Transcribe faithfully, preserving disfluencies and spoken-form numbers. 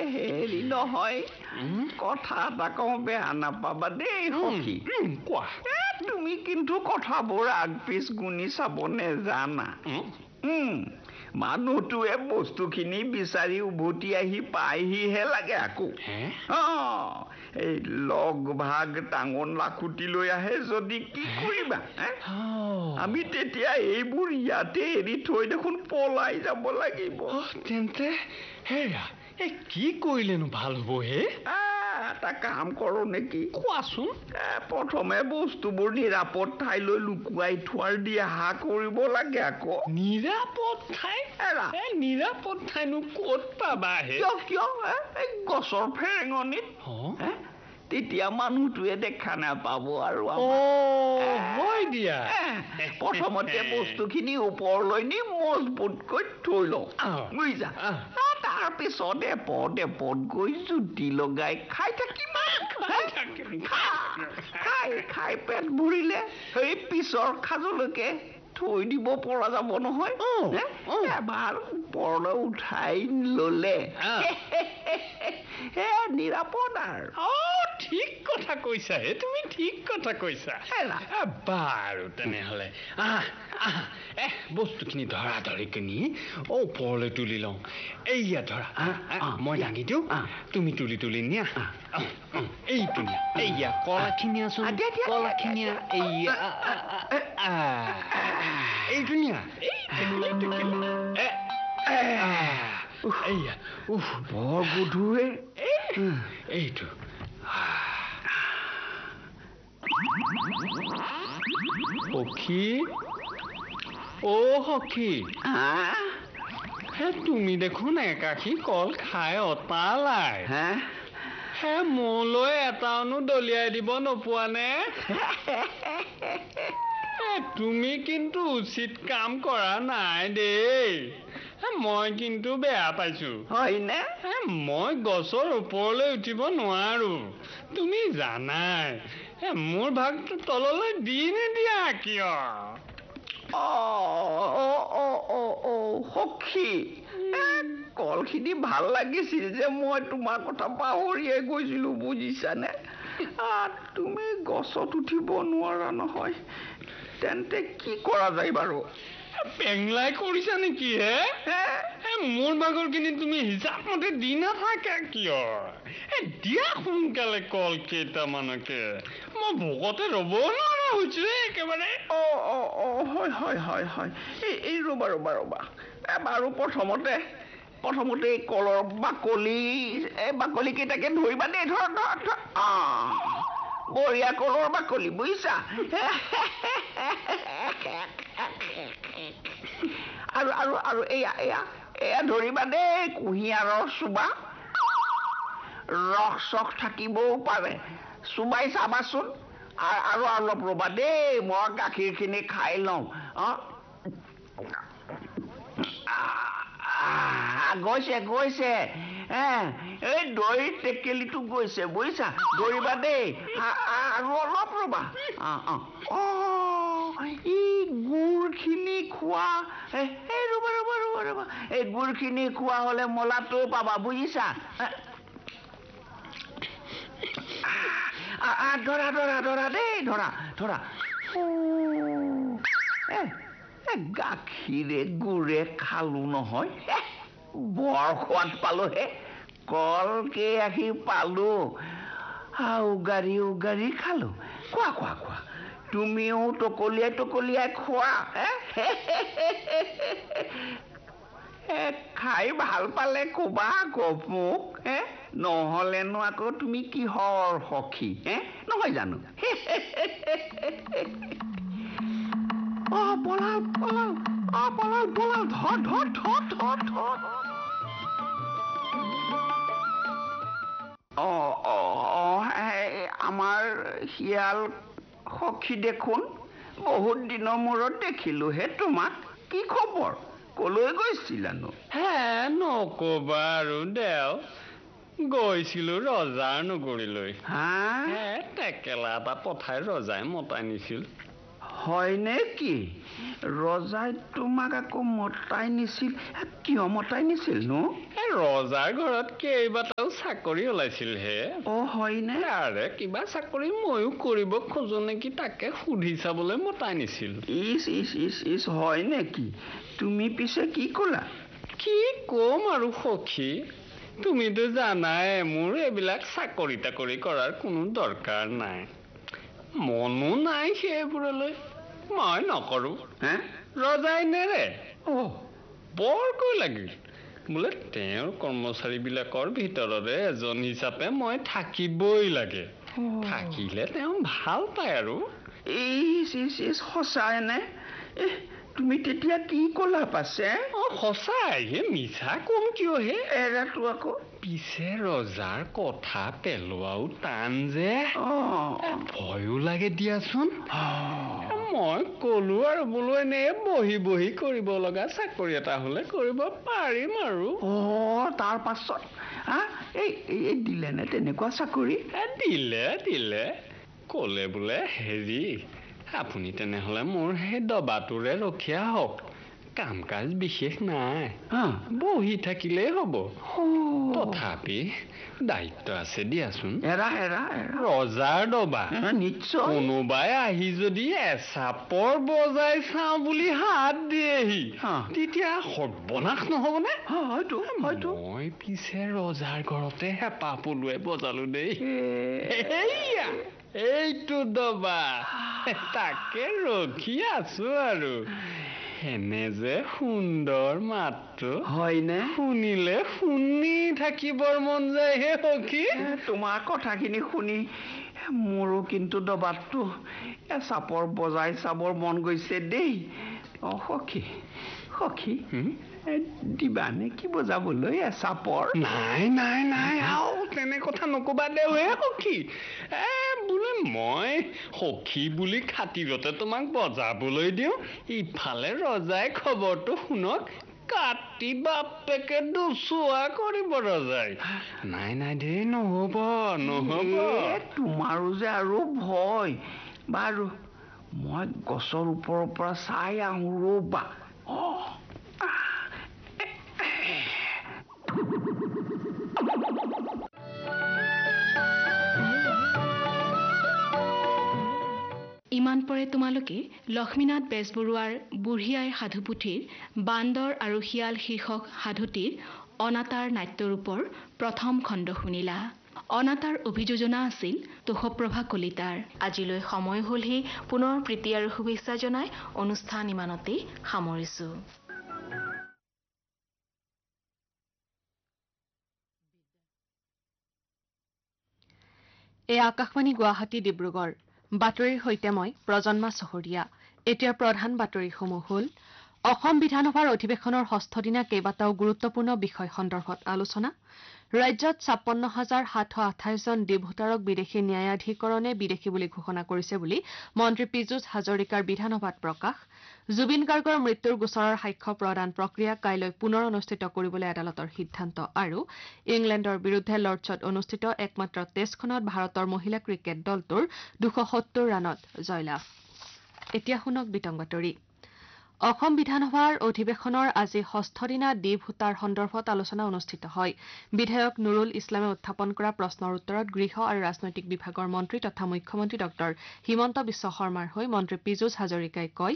হেৰি নহয় কথা এটা কওঁ বেয়া নাপাবা দেই সখী কোৱা তুমি কিন্তু কথাবোৰ আগ পিছ গুণি চাব নেজানা মানুহটোৱে বস্তুখিনি বিচাৰি উভতি আহি পাইহিহে লাগে আকৌ এই লগ ভাগ টাঙন লাখুটি লৈ আহে যদি কি কৰিবা আমি তেতিয়া এইবোৰ ইয়াতে এৰি থৈ দেখোন পলাই যাব লাগিব তেন্তে হেৰা এ কি কৰিলেনো ভাল হ'ব হে এটা কাম কৰো নেকি কোৱাচোন প্ৰথমে বস্তুবোৰ নিৰাপদ ঠাইলৈ লুকুৱাই থোৱাৰ দিয়া হা কৰিব লাগে আকৌ নিৰাপদ ঠাই নিৰাপদ ঠাইনো ক'ত পাবা হে কিয় কিয় এই গছৰ ফেৰেঙনিত তেতিয়া মানুহটোৱে দেখা নাপাব আৰু হয় দিয়া প্ৰথমতে বস্তুখিনি ওপৰলৈ নি মজবুতকৈ থৈ লওঁ বুজিছা তাৰ পিছত এপদ এপদ গৈ জুতি লগাই খাই থাকিম খাই খাই পেট ভৰিলে সেই পিছৰ সাজলৈকে থৈ দিব পৰা যাব নহয় এবাৰ ওপৰলৈ উঠাই ললে হে নিৰাপদ আৰু ঠিক কথা কৈছা হে তুমি ঠিক কথা কৈছা বাৰু তেনেহলে আহ আহ এ বস্তুখিনি ধৰা ধৰিকে নি ওপৰলৈ তুলি লওঁ এইয়া ধৰা মই দাঙি দিওঁ তুমি তুলি তুলি নিয়া এইটো নিয়া এইয়া কলাখিনি আছোন কলাখিনি এইয়া এইটো নিয়া এইয়া উফ বৰ গধুৰে এইটো সখী অ সখী হে তুমি দেখোন একাশী কল খাই অতালাই হে মোলৈ এটানো দলিয়াই দিব নোপোৱা নে তুমি কিন্তু উচিত কাম কৰা নাই দেই মই কিন্তু বেয়া পাইছো হয়নে মই গছৰ ওপৰলৈ উঠিব নোৱাৰো তুমি জানাই মোৰ ভাগটো তললৈ দি নিদিয়া কিয় সখী কলখিনি ভাল লাগিছিল যে মই তোমাৰ কথা পাহৰিয়ে গৈছিলো বুজিছানে তুমি গছত উঠিব নোৱাৰা নহয় তেন্তে কি কৰা যায় বাৰু পেংলাই কৰিছা নেকি হে মোৰ ভাগৰ খিনি তুমি হিচাপ মতে দি নাথাকা কিয় দিয়া সোনকালে কল কেইটামানকে মই ভোকতে ৰ'ব নোৱাৰা হৈছো একেবাৰে অ অ অ হয় হয় হয় হয় এই ৰ'বা ৰ'বা ৰ'বা বাৰু প্ৰথমতে প্ৰথমতে এই কলৰ বাকলি এই বাকলি কেইটাকে ধৰিবা দেই ধৰ ধৰ ধৰ বঢ়িয়া কলৰ বাকলি বুজিছা আৰু আৰু আৰু এয়া এয়া এয়া ধৰিবা দেই কুঁহিয়াৰৰ চোবা ৰস চখ থাকিবও পাৰে চোবাই চাবাচোন আৰু অলপ ৰ'বা দেই মই গাখীৰখিনি খাই লওঁ গৈছে গৈছে এই দৈ টেকেলিটো গৈছে বুজিছা ধৰিবা দেই আৰু অলপ ৰ'বা ই গুড়খিনি খোৱা এই ৰ'বা ৰ'বা ৰ'বা ৰ'বা এই গুড়খিনি খোৱা হ'লে মলাটো পাবা বুজিছা ধৰা ধৰা ধৰা দেই ধৰা ধৰা গাখীৰে গুড়ে খালো নহয় বৰ সোৱাদ পালো হে কল কেইআখি পালো উগাৰি উগাৰি খালো খোৱা খোৱা খোৱা তুমিও টকলিয়াই টকলিয়াই খোৱা খাই ভাল পালে কবা আকৌ মোক নহলেনো আকৌ তুমি কিহৰ সখী নহয় জানো অ পলাল পলাল অ পলাল পলাল ধৰ ধৰ ধৰ ধৰ ধৰ অ অ আমাৰ শিয়াল সখী দেখোন বহুত দিনৰ মূৰত দেখিলো হে তোমাক কি খবৰ কলৈ গৈছিলানো হে নকবা আৰু দেও গৈছিলো ৰজাৰ নগৰীলৈ হে টেকেলা এটা পঠাই ৰজাই মতাই নিছিল হয় নেকি ৰজাই তোমাক আকৌ মতাই নিছিল কিয় মতাই নিছিল নো ৰজাৰ ঘৰত কেইবাটাও চাকৰি ওলাইছিল হে অ হয়নে আৰে কিবা চাকৰি ময়ো কৰিব খোজো নেকি তাকে সুধি চাবলৈ মতাই নিছিল ইচ ইচ ইচ ইচ হয় নেকি তুমি পিছে কি ক'লা কি কম আৰু সখী তুমিতো জানাই মোৰ এইবিলাক চাকৰি তাকৰি কৰাৰ কোনো দৰকাৰ নাই মনো নাই সেইবোৰলৈ মই নকৰো হে ৰজাই নেৰে অ বৰকৈ লাগিল বোলে তেওঁৰ কৰ্মচাৰীবিলাকৰ ভিতৰৰে এজন হিচাপে মই থাকিবই লাগে থাকিলে তেওঁ ভাল পায় আৰু ইচ ইচ ইচ সঁচাই নে তুমি তেতিয়া কি ক'লা পাছে অ সঁচাই হে মিছা কম কিয় হে এৰাটো আকৌ পিছে ৰজাৰ কথা পেলোৱাও টান যে ভয়ো লাগে দিয়াচোন মই কলো আৰু বোলো এনে বহি বহি কৰিব লগা চাকৰি এটা হলে কৰিব পাৰিম আৰু অ তাৰ পাছত এই এই দিলে নে তেনেকুৱা চাকৰি দিলে দিলে কলে বোলে হেৰি আপুনি তেনেহলে মোৰ সেই দবাটোৰে ৰখীয়া হওক কাম কাজ বিশেষ নাই বহি থাকিলেই হ'ব তথাপি দায়িত্ব আছে দিয়াচোন এৰা এৰা ৰজাৰ দবা নিশ্চয় কোনোবাই আহি যদি এচাপৰ বজাই চাওঁ বুলি হাত দিয়েহি তেতিয়া সৰ্বনাশ নহবনে হয়তো হয়তো মই পিছে ৰজাৰ ঘৰতে হেঁপাহ পলুৱাই বজালো দেই এইয়া এইটো দবা তাকে ৰখি আছো আৰু এনে যে সুন্দৰ মাতটো হয়নে শুনিলে শুনি থাকিবৰ মন যায় হে সখী তোমাৰ কথাখিনি শুনি মোৰো কিন্তু দবাটো এচাপৰ বজাই চাবৰ মন গৈছে দেই অ সখী সখী দিবানে কি বজাবলৈ এচাপৰ নাই নাই নাই আও তেনে কথা নকবা দেও হে সখী এ বোলে মই সখী বুলি খাতিৰতে তোমাক বজাবলৈ দিওঁ ইফালে ৰজাই খবৰটো শুনক কাটি বাপেকে দুচোৱা কৰিব ৰজাই নাই নাই দেই নহব নহব তোমাৰো যে আৰু ভয় বাৰু মই গছৰ ওপৰৰ পৰা চাই আহো ৰবা ইমান পৰে তোমালোকে লক্ষ্মীনাথ বেজবৰুৱাৰ বুঢ়ী আইৰ সাধুপুথিৰ বান্দৰ আৰু শিয়াল শীৰ্ষক সাধুটিৰ অনাতাঁৰ নাট্যৰূপৰ প্ৰথম খণ্ড শুনিলা অনাতাঁৰ অভিযোজনা আছিল তোষপ্ৰভা কলিতাৰ আজিলৈ সময় হ'লহি পুনৰ প্ৰীতি আৰু শুভেচ্ছা জনাই অনুষ্ঠান ইমানতেই সামৰিছো এই আকাশবাণী গুৱাহাটী ডিব্ৰুগড় বাতৰিৰ সৈতে মই প্ৰজন্মা চহৰীয়া এতিয়া প্ৰধান বাতৰিসমূহ হ'ল অসম বিধানসভাৰ অধিৱেশনৰ ষষ্ঠ দিনা কেইবাটাও গুৰুত্বপূৰ্ণ বিষয় সন্দৰ্ভত আলোচনা ৰাজ্যত ছাপন্ন হাজাৰ সাতশ আঠাইছ জন ডি ভোটাৰক বিদেশী ন্যায়াধিকৰণে বিদেশী বুলি ঘোষণা কৰিছে বুলি মন্ত্ৰী পীযুষ হাজৰিকাৰ বিধানসভাত প্ৰকাশ জুবিন গাৰ্গৰ মৃত্যুৰ গোচৰৰ সাক্ষ্য প্ৰদান প্ৰক্ৰিয়া কাইলৈ পুনৰ অনুষ্ঠিত কৰিবলৈ আদালতৰ সিদ্ধান্ত আৰু ইংলেণ্ডৰ বিৰুদ্ধে লৰ্ডছত অনুষ্ঠিত একমাত্ৰ টেষ্টখনত ভাৰতৰ মহিলা ক্ৰিকেট দলটোৰ দুশ সত্তৰ ৰানত জয়লাভ এতিয়া শুনক বিতং বাতৰি অসম বিধানসভাৰ অধিৱেশনৰ আজি ষষ্ঠ দিনা ডি ভোটাৰ সন্দৰ্ভত আলোচনা অনুষ্ঠিত হয় বিধায়ক নুৰুল ইছলামে উত্থাপন কৰা প্ৰশ্নৰ উত্তৰত গৃহ আৰু ৰাজনৈতিক বিভাগৰ মন্ত্ৰী তথা মুখ্যমন্ত্ৰী ডঃ হিমন্ত বিশ্ব শৰ্মাৰ হৈ মন্ত্ৰী পীযুষ হাজৰিকাই কয়